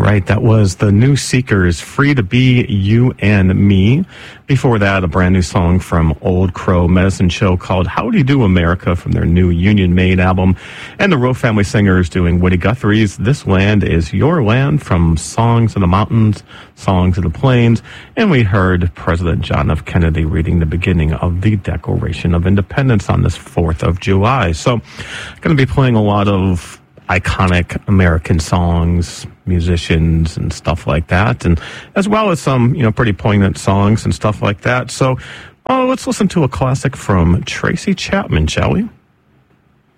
right, that was the New Seekers, Free to Be You and Me. Before that, a brand new song from Old Crow Medicine Show called Howdy Do America from their new Union Made album. And the Rowe Family Singers doing Woody Guthrie's This Land Is Your Land from Songs of the Mountains, Songs of the Plains. And we heard President John F. Kennedy reading the beginning of the Declaration of Independence on this 4th of July. So, going to be playing a lot of iconic American songs, musicians, and stuff like that, and as well as some, pretty poignant songs and stuff like that. So, let's listen to a classic from Tracy Chapman, shall we?